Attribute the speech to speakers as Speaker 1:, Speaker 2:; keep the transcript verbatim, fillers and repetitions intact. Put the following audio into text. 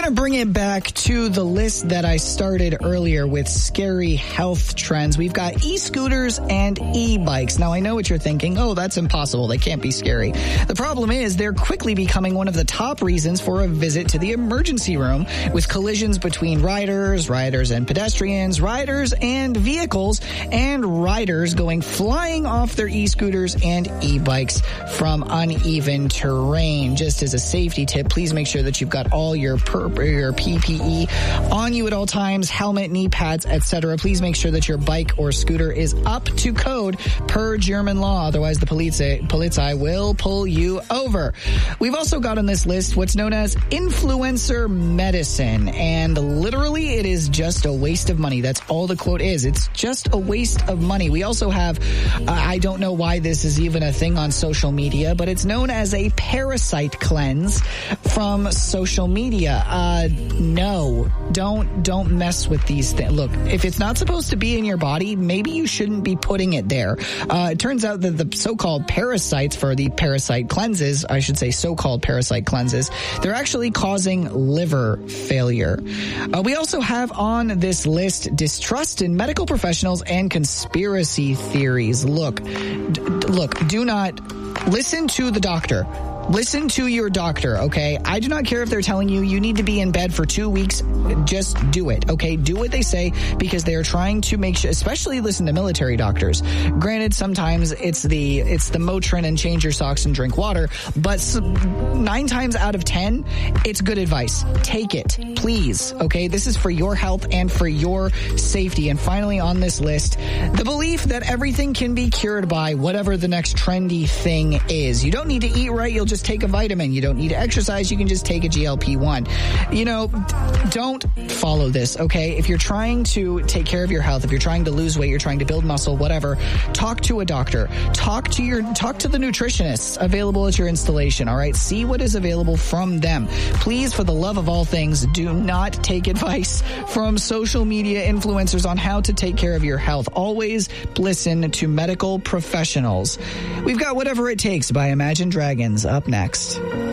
Speaker 1: to bring it back to the list that I started earlier with scary health trends. We've got e-scooters and e-bikes. Now, I know what you're thinking. Oh, that's impossible. They can't be scary. The problem is they're quickly becoming one of the top reasons for a visit to the emergency room, with collisions between riders, riders and pedestrians, riders and vehicles, and riders going flying off their e-scooters and e-bikes from uneven terrain. Just as a safety tip, please make sure that you've got all your per- your P P E on you at all times, helmet, knee pads, et cetera. Please make sure that your bike or scooter is up to code per German law. Otherwise, the Polizei, Polizei will pull you over. We've also got on this list what's known as influencer medicine, and literally it is just a waste of money. That's all the quote is. It's just a waste of money. We also have, uh, I don't know why this is even a thing on social media, but it's known as a parasite cleanse from social media. Uh, no, don't, don't mess with these things. Look, if it's not supposed to be in your body, maybe you shouldn't be putting it there. Uh, it turns out that the so-called parasites for the parasite cleanses, I should say so-called parasite cleanses, they're actually causing liver failure. Uh, we also have on this list distrust in medical professionals and conspiracy theories. Look, d- look, do not listen to the doctor. Listen to your doctor, okay? I do not care if they're telling you you need to be in bed for two weeks. Just do it, okay? Do what they say, because they are trying to make sure, especially listen to military doctors. Granted, sometimes it's the it's the Motrin and change your socks and drink water, but nine times out of ten, it's good advice. Take it, please, okay? This is for your health and for your safety. And finally on this list, the belief that everything can be cured by whatever the next trendy thing is. You don't need to eat right, you'll just take a vitamin. You don't need to exercise, you can just take a G L P one. You know, don't follow this, okay? If you're trying to take care of your health, if you're trying to lose weight, you're trying to build muscle, whatever, talk to a doctor. Talk to your talk to the nutritionists available at your installation, all right? See what is available from them. Please, for the love of all things, do not take advice from social media influencers on how to take care of your health. Always listen to medical professionals. We've got Whatever It Takes by Imagine Dragons up next.